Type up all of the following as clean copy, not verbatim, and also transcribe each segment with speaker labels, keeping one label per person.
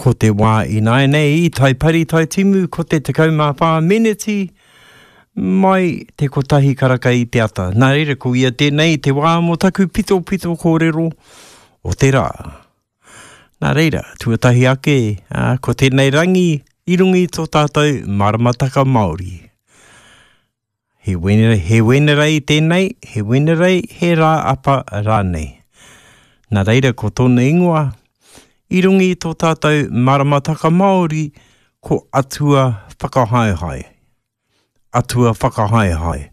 Speaker 1: Ko te wā I nai nei, tai pari tai timu, ko te 14 miniti, mai te kotahi karaka I te ata. Nā reira ko ia tēnei te wā mo taku pito kōrero o te rā. Nā reira, tuatahi ake, ko tēnei rangi, I rungi tō tātou maramataka Māori. He wenerei tēnei, he wenerei he rā apa rānei. Nā reira ko tōna ingoa, I rungi tō tātou maramataka Māori ko atua whakahaehai. Atua whakahaehai.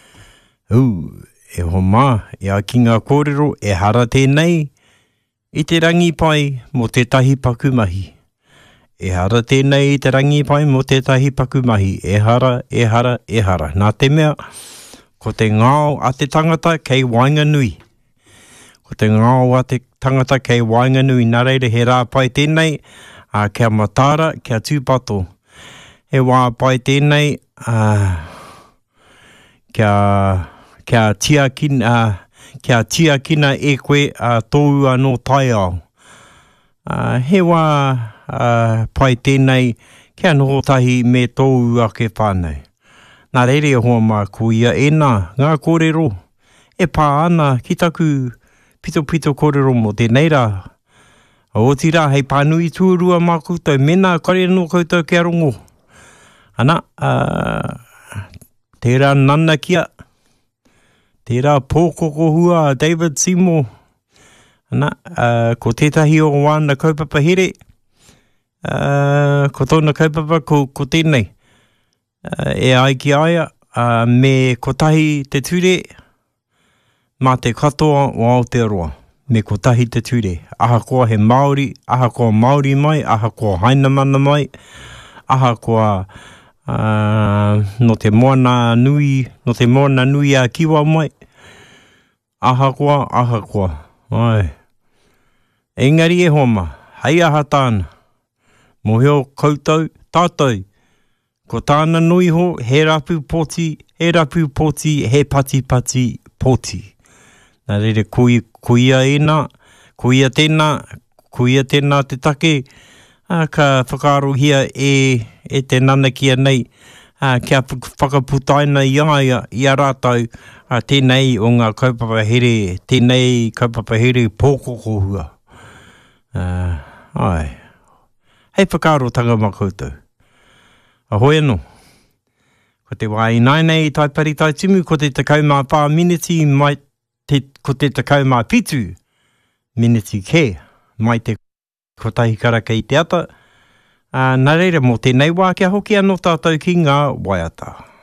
Speaker 1: E ho mā, e a ki ngā kōrero e hara tēnei I te rangi pai mo te tahi pakumahi. E hara tēnei I te rangi pai mo te tahi pakumahi. E hara, e hara, e hara. Nā te mea, ko te ngāo a te tangata kei Wainganui. Ko te ngāo a te tangata kei Wainganui. Nā reira he rā pai tēnei, kia Matara, kia Tūpato. He wā pai tēnei, kia tia kina e koe tōu anō tai ao. He wā pai tēnei, kia noho tahi me tōu ake whānei. Nā reire hoa mā kuia e nā, ngā kōrero, e pā ana ki taku pito kōrero mo tēnei rā. O tira, hei pānui tūrua mā koutou, mena kare anō koutou kia rongo. Ana, tērā nana kia, tērā pōkoko hua David Seymour. Ana, ko tētahi o wāna kaupapa here, ko tōna kaupapa ko tēnei. E ai ki aia, me kotahi te ture, mā te katoa o Aotearoa. Me kotahi te ture. Aha koa he Māori, aha koa Māori mai, aha koa Hainamana mai, aha koa no te moana nui a kiwa mai. Aha koa. Ai. Engari e homa, hei aha tāna. Mo heo koutou, tātou. Ko tāna nui ho, he rapu poti, he pati poti. Nā reire kuia tēnā te take, ka whakarohia e te nanakia nei, kia whakaputaina I a rātou, tēnei o ngā kaupapa here, tēnei kaupapa here pōkoko hua. Ai. Hei whakarotanga mā koutou. Ahoi anō. Ko te wai nai nei tai pari tai timu, ko te 14 miniti, mai ko te 17 miniti ke, mai te kotahi karaka I te ata. Nā reira mo tēnei wā kia hoki anō tātou ki ngā waiata.